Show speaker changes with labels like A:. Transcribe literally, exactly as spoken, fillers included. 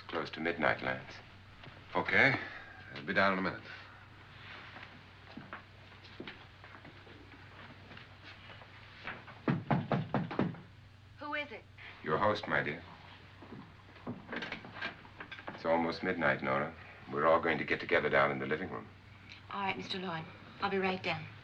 A: close to midnight, Lance.
B: Okay. I'll be down in a minute.
C: Who is it?
A: Your host, my dear. It's almost midnight, Nora. We're all going to get together down in the living room.
C: All right, Mister Lloyd. I'll be right down.